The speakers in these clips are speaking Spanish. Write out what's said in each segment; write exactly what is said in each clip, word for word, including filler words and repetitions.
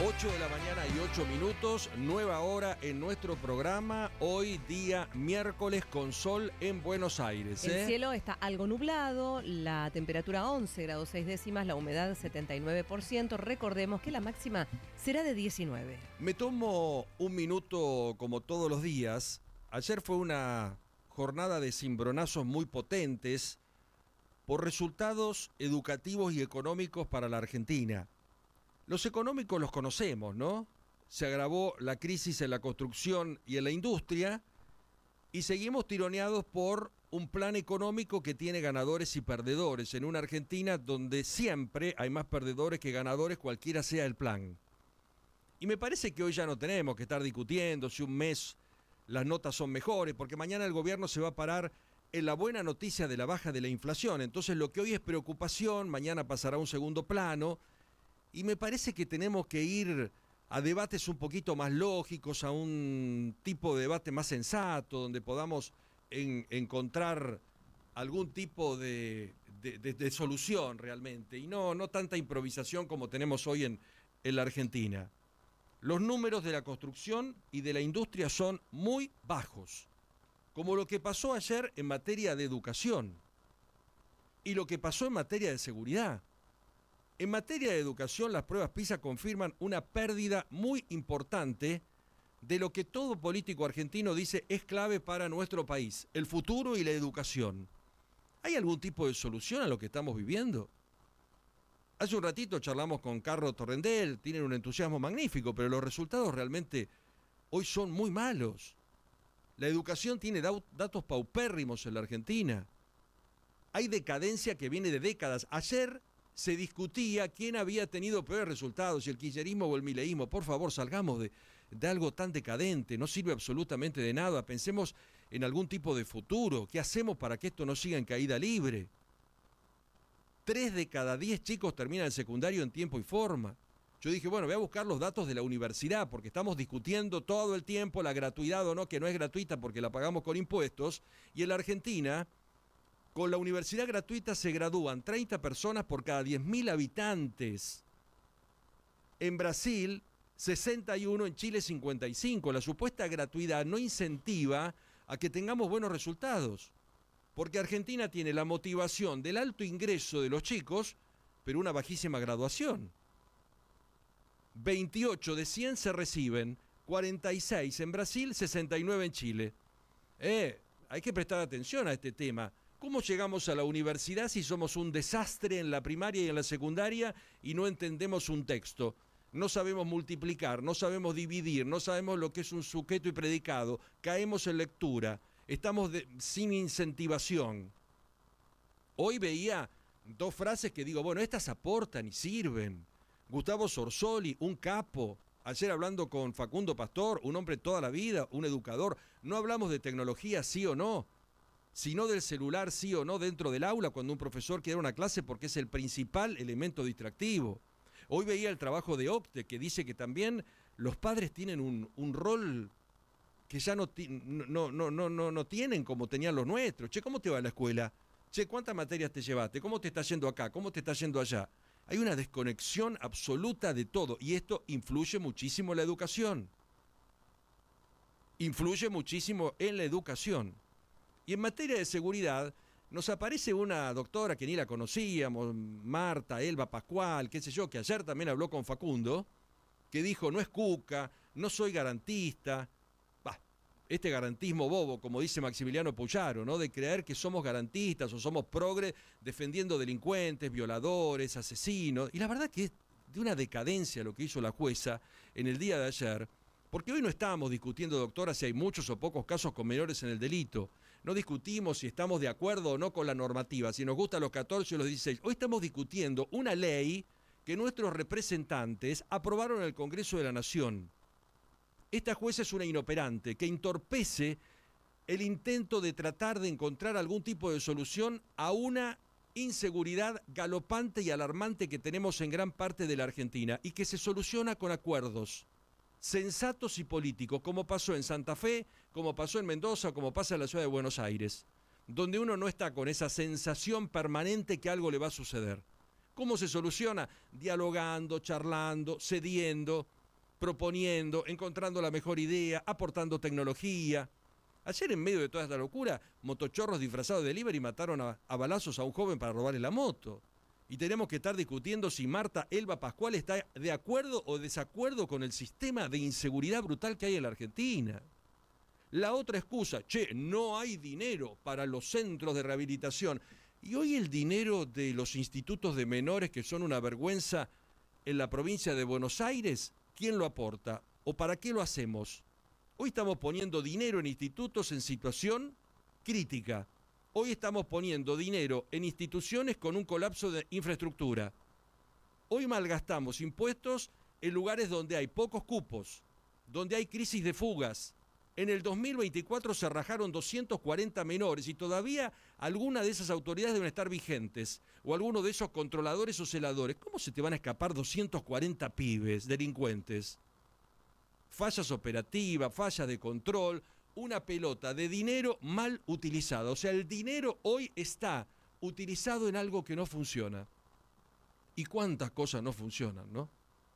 ocho de la mañana y ocho minutos, nueva hora en nuestro programa, hoy día miércoles con sol en Buenos Aires. ¿eh? El cielo está algo nublado, la temperatura once grados seis décimas, la humedad setenta y nueve por ciento, recordemos que la máxima será de diecinueve. Me tomo un minuto como todos los días. Ayer fue una jornada de cimbronazos muy potentes por resultados educativos y económicos para la Argentina. Los económicos los conocemos, ¿no? Se agravó la crisis en la construcción y en la industria y seguimos tironeados por un plan económico que tiene ganadores y perdedores en una Argentina donde siempre hay más perdedores que ganadores, cualquiera sea el plan. Y me parece que hoy ya no tenemos que estar discutiendo si un mes las notas son mejores, porque mañana el gobierno se va a parar en la buena noticia de la baja de la inflación. Entonces lo que hoy es preocupación, mañana pasará a un segundo plano. Y me parece que tenemos que ir a debates un poquito más lógicos, a un tipo de debate más sensato, donde podamos en, encontrar algún tipo de, de, de, de solución realmente, y no, no tanta improvisación como tenemos hoy en, en la Argentina. Los números de la construcción y de la industria son muy bajos, como lo que pasó ayer en materia de educación y lo que pasó en materia de seguridad. En materia de educación, las pruebas PISA confirman una pérdida muy importante de lo que todo político argentino dice es clave para nuestro país, el futuro y la educación. ¿Hay algún tipo de solución a lo que estamos viviendo? Hace un ratito charlamos con Carlos Torrendel, tienen un entusiasmo magnífico, pero los resultados realmente hoy son muy malos. La educación tiene datos paupérrimos en la Argentina. Hay decadencia que viene de décadas. Ayer se discutía quién había tenido peores resultados, si el kirchnerismo o el mileísmo. Por favor, salgamos de, de algo tan decadente, no sirve absolutamente de nada. Pensemos en algún tipo de futuro. ¿Qué hacemos para que esto no siga en caída libre? Tres de cada diez chicos terminan el secundario en tiempo y forma. Yo dije, bueno, voy a buscar los datos de la universidad, porque estamos discutiendo todo el tiempo la gratuidad o no, que no es gratuita porque la pagamos con impuestos, y en la Argentina, con la universidad gratuita se gradúan treinta personas por cada diez mil habitantes. En Brasil, sesenta y uno, en Chile, cincuenta y cinco. La supuesta gratuidad no incentiva a que tengamos buenos resultados, porque Argentina tiene la motivación del alto ingreso de los chicos, pero una bajísima graduación. veintiocho de cien se reciben, cuarenta y seis en Brasil, sesenta y nueve en Chile. Eh, hay que prestar atención a este tema. ¿Cómo llegamos a la universidad si somos un desastre en la primaria y en la secundaria y no entendemos un texto? No sabemos multiplicar, no sabemos dividir, no sabemos lo que es un sujeto y predicado, caemos en lectura, estamos de, sin incentivación. Hoy veía dos frases que digo, bueno, estas aportan y sirven. Gustavo Sorsoli, un capo, ayer hablando con Facundo Pastor, un hombre toda la vida, un educador. No hablamos de tecnología, sí o no, sino del celular, sí o no, dentro del aula, cuando un profesor quiere dar una clase, porque es el principal elemento distractivo. Hoy veía el trabajo de Octe, que dice que también los padres tienen un, un rol que ya no, no, no, no, no, no tienen como tenían los nuestros. Che, ¿cómo te va a la escuela? Che, ¿cuántas materias te llevaste? ¿Cómo te está yendo acá? ¿Cómo te está yendo allá? Hay una desconexión absoluta de todo, y esto influye muchísimo en la educación. Influye muchísimo en la educación. Y en materia de seguridad, nos aparece una doctora que ni la conocíamos, Marta, Elba Pascual, qué sé yo, que ayer también habló con Facundo, que dijo, no es cuca, no soy garantista. Bah, este garantismo bobo, como dice Maximiliano Puyaro, ¿no? De creer que somos garantistas o somos progres defendiendo delincuentes, violadores, asesinos. Y la verdad que es de una decadencia lo que hizo la jueza en el día de ayer. Porque hoy no estábamos discutiendo, doctora, si hay muchos o pocos casos con menores en el delito. No discutimos si estamos de acuerdo o no con la normativa, si nos gustan los catorce o los dieciséis. Hoy estamos discutiendo una ley que nuestros representantes aprobaron en el Congreso de la Nación. Esta jueza es una inoperante que entorpece el intento de tratar de encontrar algún tipo de solución a una inseguridad galopante y alarmante que tenemos en gran parte de la Argentina y que se soluciona con acuerdos sensatos y políticos, como pasó en Santa Fe, como pasó en Mendoza, como pasa en la ciudad de Buenos Aires, donde uno no está con esa sensación permanente que algo le va a suceder. ¿Cómo se soluciona? Dialogando, charlando, cediendo. proponiendo, encontrando la mejor idea, aportando tecnología. Ayer, en medio de toda esta locura, motochorros disfrazados de delivery mataron a, a balazos a un joven para robarle la moto. Y tenemos que estar discutiendo si Marta Elba Pascual está de acuerdo o desacuerdo con el sistema de inseguridad brutal que hay en la Argentina. La otra excusa, che, no hay dinero para los centros de rehabilitación. Y hoy el dinero de los institutos de menores, que son una vergüenza en la provincia de Buenos Aires, ¿quién lo aporta? ¿O para qué lo hacemos? Hoy estamos poniendo dinero en institutos en situación crítica. Hoy estamos poniendo dinero en instituciones con un colapso de infraestructura. Hoy malgastamos impuestos en lugares donde hay pocos cupos, donde hay crisis de fugas. En el dos mil veinticuatro se rajaron doscientos cuarenta menores y todavía algunas de esas autoridades deben estar vigentes, o algunos de esos controladores o celadores. ¿Cómo se te van a escapar doscientos cuarenta pibes, delincuentes? Fallas operativas, fallas de control, una pelota de dinero mal utilizada. O sea, el dinero hoy está utilizado en algo que no funciona. ¿Y cuántas cosas no funcionan, no?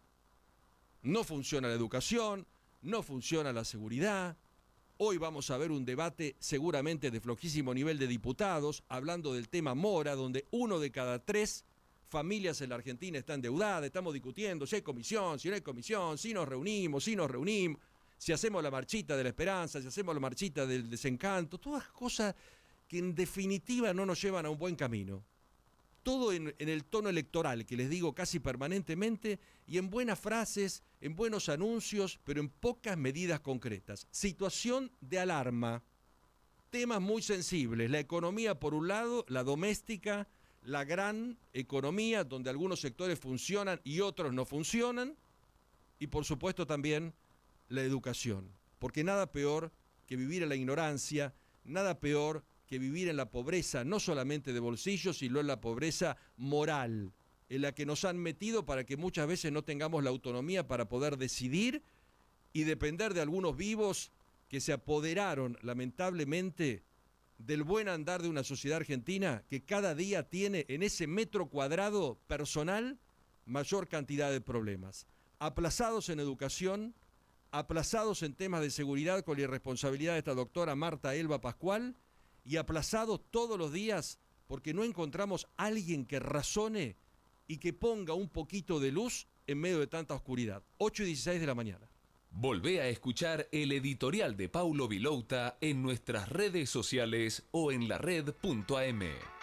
No funciona la educación, no funciona la seguridad. Hoy vamos a ver un debate seguramente de flojísimo nivel de diputados, hablando del tema Mora, donde uno de cada tres familias en la Argentina está endeudada. Estamos discutiendo si hay comisión, si no hay comisión, si nos reunimos, si nos reunimos, si hacemos la marchita de la esperanza, si hacemos la marchita del desencanto, todas cosas que en definitiva no nos llevan a un buen camino. Todo en, en el tono electoral, que les digo casi permanentemente, y en buenas frases, en buenos anuncios, pero en pocas medidas concretas. Situación de alarma, temas muy sensibles, la economía por un lado, la doméstica, la gran economía, donde algunos sectores funcionan y otros no funcionan, y por supuesto también la educación, porque nada peor que vivir en la ignorancia, nada peor que vivir en la pobreza, no solamente de bolsillo, sino en la pobreza moral, en la que nos han metido para que muchas veces no tengamos la autonomía para poder decidir y depender de algunos vivos que se apoderaron, lamentablemente, del buen andar de una sociedad argentina que cada día tiene en ese metro cuadrado personal mayor cantidad de problemas. Aplazados en educación, aplazados en temas de seguridad con la irresponsabilidad de esta doctora Marta Elba Pascual, y aplazados todos los días porque no encontramos a alguien que razone y que ponga un poquito de luz en medio de tanta oscuridad. ocho y dieciséis de la mañana. Volvé a escuchar el editorial de Paulo Vilouta en nuestras redes sociales o en la red punto a eme.